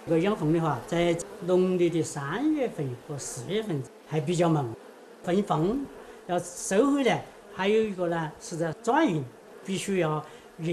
这个养蜂的话，在农历的3月份和4月份还比较忙，分蜂要收回来，还有一个呢是在转运，必须要